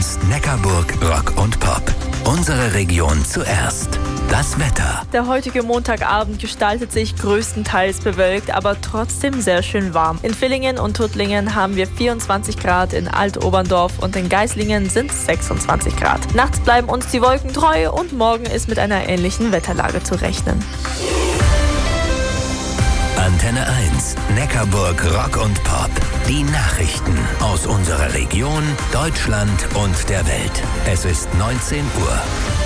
1 Neckarburg Rock und Pop. Unsere Region zuerst. Das Wetter. Der heutige Montagabend gestaltet sich größtenteils bewölkt, aber trotzdem sehr schön warm. In Villingen und Tuttlingen haben wir 24 Grad, in Altoberndorf und in Geislingen sind es 26 Grad. Nachts bleiben uns die Wolken treu und morgen ist mit einer ähnlichen Wetterlage zu rechnen. Antenne 1 Neckarburg Rock und Pop. Die Nachrichten aus unserer Region, Deutschland und der Welt. Es ist 19 Uhr.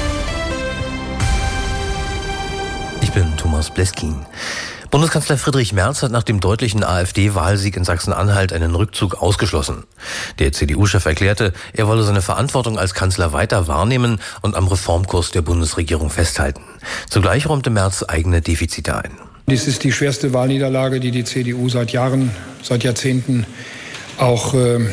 Ich bin Thomas Bleskin. Bundeskanzler Friedrich Merz hat nach dem deutlichen AfD-Wahlsieg in Sachsen-Anhalt einen Rückzug ausgeschlossen. Der CDU-Chef erklärte, er wolle seine Verantwortung als Kanzler weiter wahrnehmen und am Reformkurs der Bundesregierung festhalten. Zugleich räumte Merz eigene Defizite ein. Dies ist die schwerste Wahlniederlage, die die CDU seit Jahren, seit Jahrzehnten auch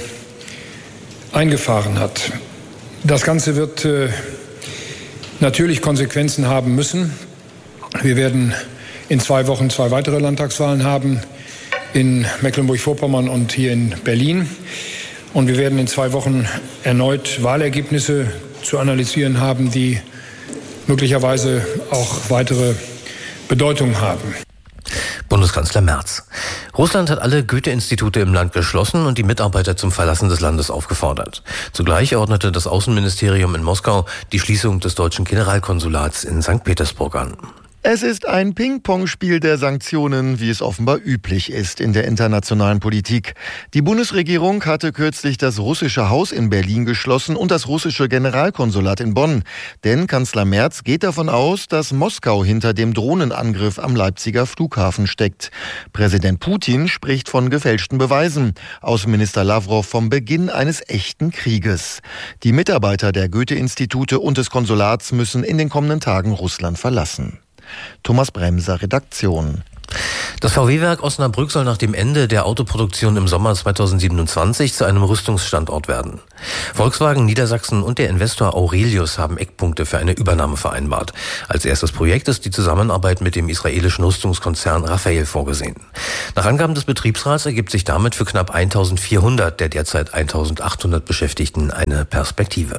eingefahren hat. Das Ganze wird natürlich Konsequenzen haben müssen. Wir werden in 2 Wochen 2 weitere Landtagswahlen haben, in Mecklenburg-Vorpommern und hier in Berlin. Und wir werden in 2 Wochen erneut Wahlergebnisse zu analysieren haben, die möglicherweise auch weitere Bedeutung haben. Bundeskanzler Merz. Russland hat alle Goethe-Institute im Land geschlossen und die Mitarbeiter zum Verlassen des Landes aufgefordert. Zugleich ordnete das Außenministerium in Moskau die Schließung des deutschen Generalkonsulats in St. Petersburg an. Es ist ein Ping-Pong-Spiel der Sanktionen, wie es offenbar üblich ist in der internationalen Politik. Die Bundesregierung hatte kürzlich das russische Haus in Berlin geschlossen und das russische Generalkonsulat in Bonn. Denn Kanzler Merz geht davon aus, dass Moskau hinter dem Drohnenangriff am Leipziger Flughafen steckt. Präsident Putin spricht von gefälschten Beweisen. Außenminister Lavrov vom Beginn eines echten Krieges. Die Mitarbeiter der Goethe-Institute und des Konsulats müssen in den kommenden Tagen Russland verlassen. Thomas Bremser, Redaktion. Das VW-Werk Osnabrück soll nach dem Ende der Autoproduktion im Sommer 2027 zu einem Rüstungsstandort werden. Volkswagen Niedersachsen und der Investor Aurelius haben Eckpunkte für eine Übernahme vereinbart. Als erstes Projekt ist die Zusammenarbeit mit dem israelischen Rüstungskonzern Rafael vorgesehen. Nach Angaben des Betriebsrats ergibt sich damit für knapp 1400 der derzeit 1800 Beschäftigten eine Perspektive.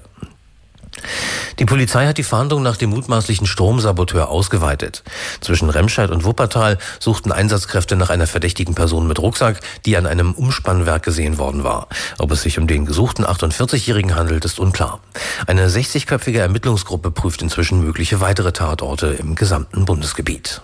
Die Polizei hat die Fahndung nach dem mutmaßlichen Stromsaboteur ausgeweitet. Zwischen Remscheid und Wuppertal suchten Einsatzkräfte nach einer verdächtigen Person mit Rucksack, die an einem Umspannwerk gesehen worden war. Ob es sich um den gesuchten 48-Jährigen handelt, ist unklar. Eine 60-köpfige Ermittlungsgruppe prüft inzwischen mögliche weitere Tatorte im gesamten Bundesgebiet.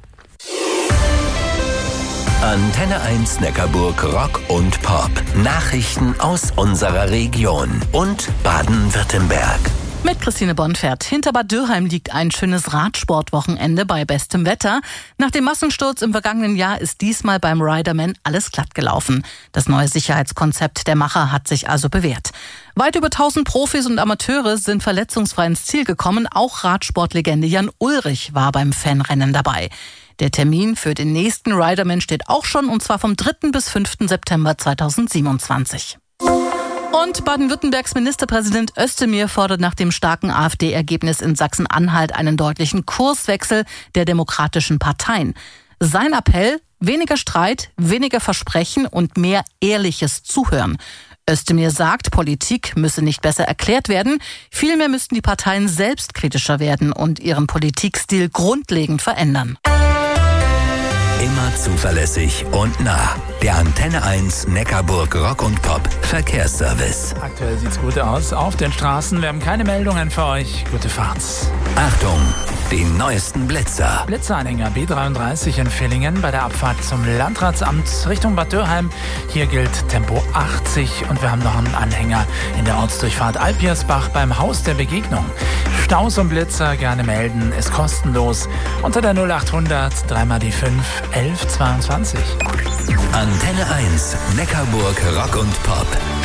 Antenne 1 Neckarburg Rock und Pop. Nachrichten aus unserer Region und Baden-Württemberg. Mit Christine Bonfert. Hinter Bad Dürheim liegt ein schönes Radsportwochenende bei bestem Wetter. Nach dem Massensturz im vergangenen Jahr ist diesmal beim Riderman alles glatt gelaufen. Das neue Sicherheitskonzept der Macher hat sich also bewährt. Weit über 1000 Profis und Amateure sind verletzungsfrei ins Ziel gekommen. Auch Radsportlegende Jan Ulrich war beim Fanrennen dabei. Der Termin für den nächsten Riderman steht auch schon, und zwar vom 3. bis 5. September 2027. Und Baden-Württembergs Ministerpräsident Özdemir fordert nach dem starken AfD-Ergebnis in Sachsen-Anhalt einen deutlichen Kurswechsel der demokratischen Parteien. Sein Appell: weniger Streit, weniger Versprechen und mehr ehrliches Zuhören. Özdemir sagt, Politik müsse nicht besser erklärt werden, vielmehr müssten die Parteien selbstkritischer werden und ihren Politikstil grundlegend verändern. Immer zuverlässig und nah. Der Antenne 1 Neckarburg Rock und Pop Verkehrsservice. Aktuell sieht's gut aus auf den Straßen. Wir haben keine Meldungen für euch. Gute Fahrt. Achtung, die neuesten Blitzer. Blitzeranhänger B33 in Villingen bei der Abfahrt zum Landratsamt Richtung Bad Dürheim. Hier gilt Tempo 80 und wir haben noch einen Anhänger in der Ortsdurchfahrt Alpiersbach beim Haus der Begegnung. Staus und Blitzer gerne melden, ist kostenlos unter der 0800 3 die 5 1122. Antenne 1 Neckarburg Rock und Pop.